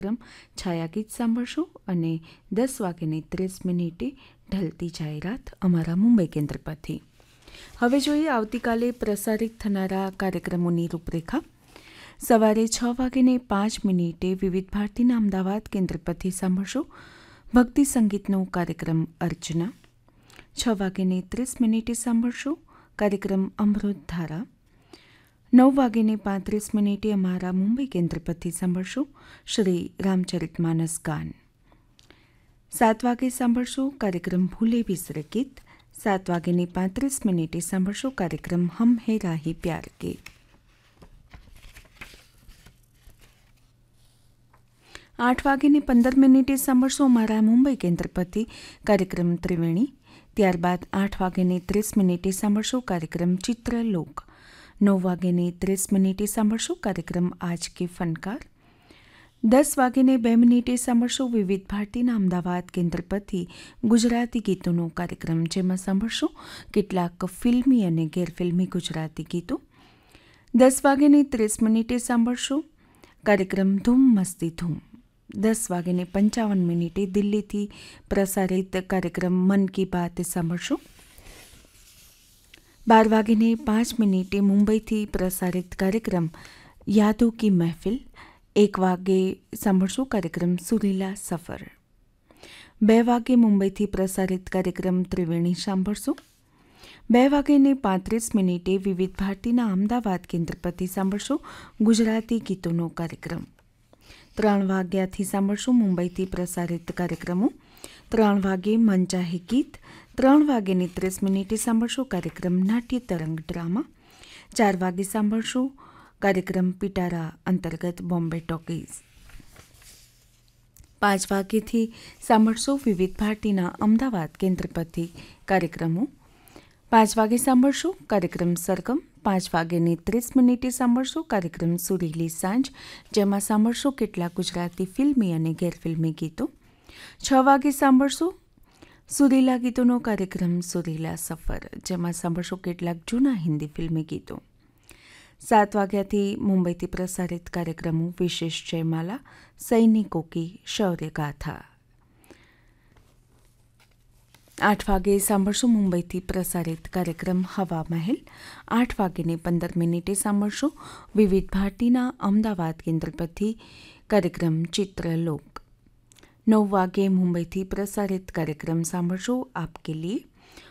છાયાગીત સાંભળશો અને 10:30 ઢલતી જાહેરાત અમારા મુંબઈ કેન્દ્ર પરથી. હવે જોઈએ આવતીકાલે પ્રસારિત થનારા કાર્યક્રમોની રૂપરેખા. સવારે 6:05 વિવિધ ભારતીના અમદાવાદ કેન્દ્ર પરથી સાંભળશો ભક્તિ સંગીતનો કાર્યક્રમ અર્ચના. 6:30 સાંભળશો કાર્યક્રમ અમૃત ધારા. 9:35 અમારા મુંબઈ કેન્દ્ર પરથી સાંભળશો શ્રી રામચરિતમાનસ ગાન. 7 વાગે સાંભળશો કાર્યક્રમ ભૂલે બિસરે ગીત. 7:35 સાંભળશો કાર્યક્રમ હમ હે રાહી પ્યાર કે. 8:15 સાંભળશો અમારા મુંબઈ કેન્દ્ર પરથી કાર્યક્રમ ત્રિવેણી. ત્યારબાદ 8:30 સાંભળશો કાર્યક્રમ ચિત્રલોક. 9:30 સાંભળશો કાર્યક્રમ આજ કે ફનકાર. 10:02 સાંભળશો વિવિધ ભારતીના અમદાવાદ કેન્દ્ર પરથી ગુજરાતી ગીતોનો કાર્યક્રમ, જેમાં સાંભળશો કેટલાક ફિલ્મી અને ગેરફિલ્મી ગુજરાતી ગીતો. 10:30 સાંભળશો કાર્યક્રમ ધૂમ મસ્તી ધૂમ. 10:55 દિલ્હીથી પ્રસારિત કાર્યક્રમ મન કી બાત સાંભળશો. 12:05 મુંબઈથી પ્રસારિત કાર્યક્રમ યાદો કી મહેફિલ. 1 વાગે સાંભળશો કાર્યક્રમ સુરીલા સફર. 2 વાગે મુંબઈથી પ્રસારિત કાર્યક્રમ ત્રિવેણી સાંભળશો. 2:35 વિવિધ ભારતીના અમદાવાદ કેન્દ્ર પરથી સાંભળશો ગુજરાતી ગીતોનો કાર્યક્રમ. 3 વાગ્યાથી સાંભળશો મુંબઈથી પ્રસારિત કાર્યક્રમો. 3 વાગે મન ચાહે ગીત. 3:30 સાંભળશો કાર્યક્રમ નાટ્ય તરંગ ડ્રામા. 4 વાગે સાંભળશો કાર્યક્રમ પિટારા અંતર્ગત બોમ્બે ટોકીઝ. 5 વાગ્યેથી સાંભળશો વિવિધ ભારતીના અમદાવાદ કેન્દ્ર પરથી કાર્યક્રમો. 5 વાગે સાંભળશો કાર્યક્રમ સરગમ. 5:30 સાંભળશો કાર્યક્રમ સુરીલી સાંજ, જેમાં સાંભળશો કેટલાક ગુજરાતી ફિલ્મી અને ગેરફિલ્મી ગીતો. 6 વાગે સાંભળશો સુરીલા ગીતોનો કાર્યક્રમ સુરીલા સફર, જેમાં સાંભળશો કેટલાક જૂના હિન્દી ફિલ્મી ગીતો. 7 વાગ્યાથી મુંબઈથી પ્રસારિત કાર્યક્રમો વિશેષ જયમાલા, સૈનિકો કી શૌર્યગાથા. 8 વાગે સાંભળશો મુંબઈથી પ્રસારિત કાર્યક્રમ હવા મહેલ. 8:15 સાંભળશો વિવિધ ભારતીના અમદાવાદ કેન્દ્ર પરથી કાર્યક્રમ ચિત્રલોક. 9 વાગે મુંબઈથી પ્રસારિત કાર્યક્રમ સાંભળશો આપકે લીએ.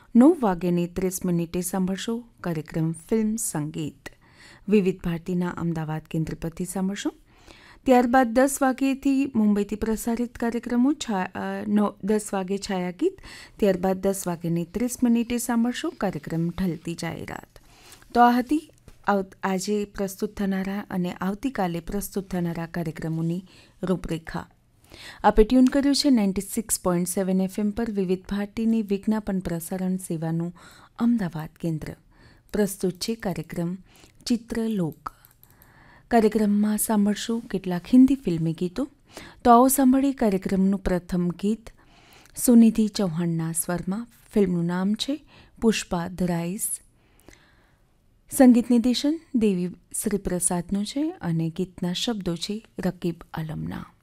9:30 સાંભળશો કાર્યક્રમ ફિલ્મ સંગીત. વિવિધ ભારતીના અમદાવાદ કેન્દ્ર પરથી સાંભળશો. ત્યારબાદ 10 વાગ્યેથી મુંબઈથી પ્રસારિત કાર્યક્રમો. 10 વાગે છાયાગીત. ત્યારબાદ 10:30 સાંભળશો કાર્યક્રમ ઢલતી જાહેરાત. તો આ હતી આજે પ્રસ્તુત થનારા અને આવતીકાલે પ્રસ્તુત થનારા કાર્યક્રમોની રૂપરેખા. આપે ટ્યુન કર્યું છે 96.7 FM પર વિવિધ ભારતીની વિજ્ઞાપન પ્રસારણ સેવાનું અમદાવાદ કેન્દ્ર. પ્રસ્તુત છે કાર્યક્રમ ચિત્રલોક. કાર્યક્રમમાં સાંભળશો કેટલાક હિન્દી ફિલ્મી ગીતો. તો આવો સાંભળીએ કાર્યક્રમનું પ્રથમ ગીત સુનિધિ ચૌહાણના સ્વરમાં. ફિલ્મનું નામ છે પુષ્પા ધ રાઇઝ. સંગીત નિર્દેશન દેવી શ્રી પ્રસાદનું છે અને ગીતના શબ્દો છે રકીબ આલમના.